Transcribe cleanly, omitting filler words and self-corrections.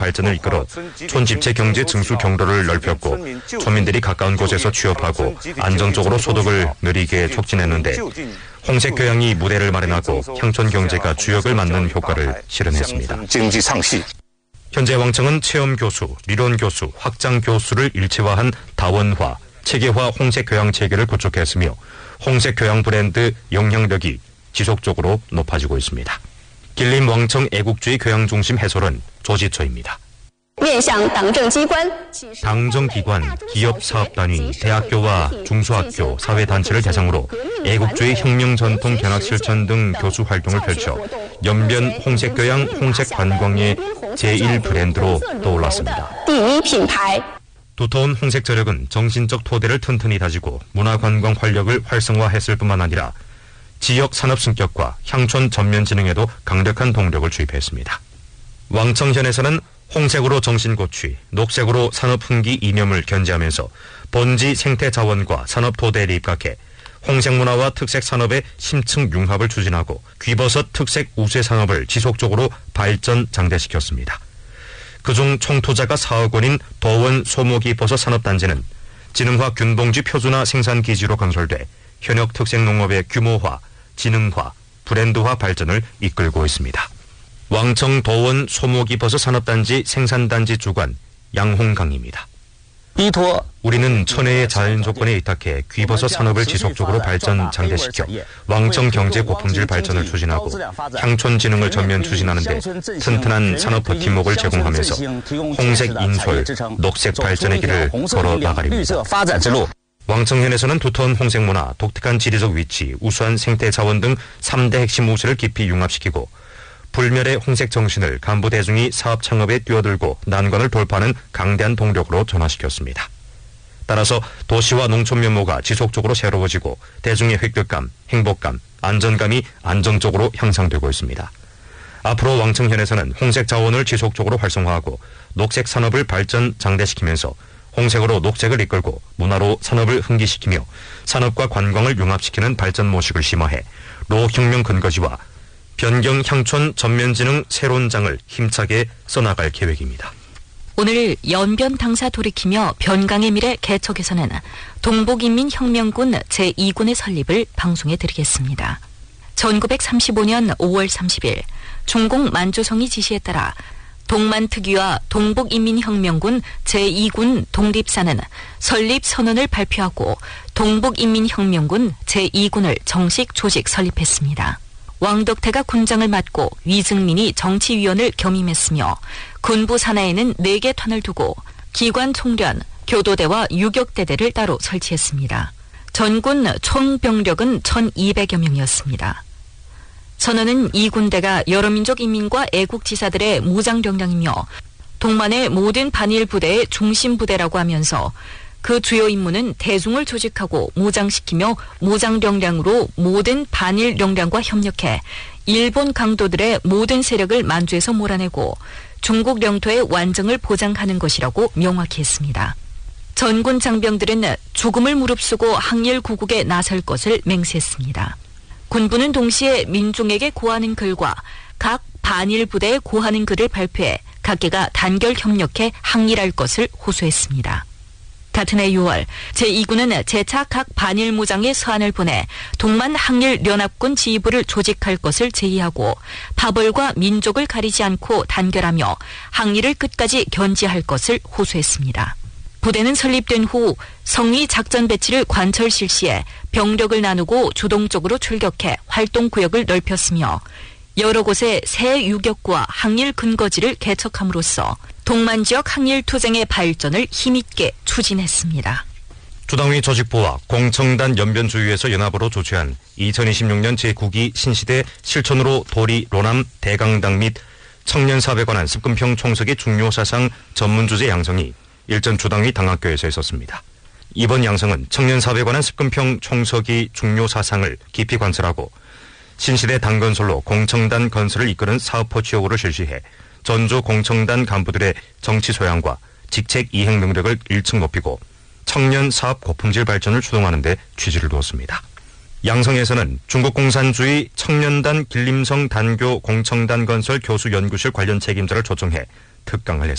발전을 이끌어 촌집체 경제 증수 경로를 넓혔고村民들이 가까운 곳에서 취업하고 안정적으로 소득을 누리게 촉진했는데 홍색 교양이 무대를 마련하고 향촌 경제가 주역을 맡는 효과를 실현했습니다. 현재 왕청은 체험 교수, 리론 교수, 확장 교수를 일체화한 다원화, 체계화 홍색 교양 체계를 구축했으며 홍색 교양 브랜드 영향력이 지속적으로 높아지고 있습니다. 길림 왕청 애국주의 교양 중심 해설은 조지초입니다. 당정기관, 기업사업단위, 대학교와 중소학교, 사회단체를 대상으로 애국주의 혁명 전통 견학 실천 등 교수 활동을 펼쳐 연변 홍색교양, 홍색관광의 제1 브랜드로 떠올랐습니다. 두터운 홍색 저력은 정신적 토대를 튼튼히 다지고 문화관광 활력을 활성화했을 뿐만 아니라 지역 산업 승격과 향촌 전면 진흥에도 강력한 동력을 주입했습니다. 왕청현에서는 홍색으로 정신고취, 녹색으로 산업 흥기 이념을 견지하면서 본지 생태 자원과 산업 토대에 입각해 홍색 문화와 특색 산업의 심층 융합을 추진하고 귀버섯 특색 우세 산업을 지속적으로 발전 장대시켰습니다. 그중 총투자가 4억 원인 도원 소모기 버섯 산업단지는 진흥화 균봉지 표준화 생산기지로 건설돼 현역 특색 농업의 규모화, 진흥화, 브랜드화 발전을 이끌고 있습니다. 왕청 도원 소모기 버섯 산업단지 생산단지 주관 양홍강입니다. 우리는 천혜의 자연 조건에 위탁해 귀버섯 산업을 지속적으로 발전 장대시켜 왕청 경제 고품질 발전을 추진하고 향촌 진흥을 전면 추진하는 데 튼튼한 산업 버팀목을 제공하면서 홍색 인솔, 녹색 발전의 길을 걸어 나가립니다. 왕청현에서는 두터운 홍색 문화, 독특한 지리적 위치, 우수한 생태 자원 등 3대 핵심 우세를 깊이 융합시키고 불멸의 홍색 정신을 간부 대중이 사업 창업에 뛰어들고 난관을 돌파하는 강대한 동력으로 전환시켰습니다. 따라서 도시와 농촌 면모가 지속적으로 새로워지고 대중의 획득감, 행복감, 안전감이 안정적으로 향상되고 있습니다. 앞으로 왕청현에서는 홍색 자원을 지속적으로 활성화하고 녹색 산업을 발전 장대시키면서 홍색으로 녹색을 이끌고 문화로 산업을 흥기시키며 산업과 관광을 융합시키는 발전 모식을 심화해 로혁명 근거지와 변경 향촌 전면진흥 새로운장을 힘차게 써나갈 계획입니다. 오늘 연변 당사 돌이키며 변강의 미래 개척에서는 동북인민혁명군 제2군의 설립을 방송해 드리겠습니다. 1935년 5월 30일 중공 만주성이 지시에 따라 동만특위와 동북인민혁명군 제2군 독립사는 설립 선언을 발표하고 동북인민혁명군 제2군을 정식 조직 설립했습니다. 왕덕태가 군장을 맡고 위증민이 정치위원을 겸임했으며 군부 산하에는 4개 탄을 두고 기관 총련, 교도대와 유격대대를 따로 설치했습니다. 전군 총병력은 1,200여 명이었습니다. 선언은 이 군대가 여러 민족 인민과 애국지사들의 무장력량이며 동만의 모든 반일 부대의 중심 부대라고 하면서 그 주요 임무는 대중을 조직하고 무장시키며 무장력량으로 모든 반일 역량과 협력해 일본 강도들의 모든 세력을 만주에서 몰아내고 중국 영토의 완정을 보장하는 것이라고 명확히 했습니다. 전군 장병들은 죽음을 무릅쓰고 항일 구국에 나설 것을 맹세했습니다. 군부는 동시에 민중에게 고하는 글과 각 반일 부대에 고하는 글을 발표해 각계가 단결 협력해 항일할 것을 호소했습니다. 같은 해 6월 제2군은 재차 각 반일 무장에 서한을 보내 동만 항일 연합군 지휘부를 조직할 것을 제의하고 파벌과 민족을 가리지 않고 단결하며 항일을 끝까지 견지할 것을 호소했습니다. 부대는 설립된 후 성위 작전 배치를 관철 실시해 병력을 나누고 주동적으로 출격해 활동 구역을 넓혔으며 여러 곳에 새 유격구와 항일 근거지를 개척함으로써 동만 지역 항일 투쟁의 발전을 힘있게 추진했습니다. 주당위 조직부와 공청단 연변주의에서 연합으로 조치한 2026년 제9기 신시대 실천으로 도리 로남 대강당 및 청년사업에 관한 습근평 총석의 중요사상 전문주제 양성이 일전 주당위 당학교에서 있었습니다. 이번 양성은 청년사업에 관한 습근평 총석의 중요사상을 깊이 관찰하고 신시대 당건설로 공청단 건설을 이끄는 사업화 지역으로 실시해 전주 공청단 간부들의 정치 소양과 직책 이행 능력을 1층 높이고 청년 사업 고품질 발전을 추동하는 데 취지를 두었습니다. 양성에서는 중국공산주의 청년단 길림성 단교 공청단 건설 교수 연구실 관련 책임자를 초청해 특강을 했습니다.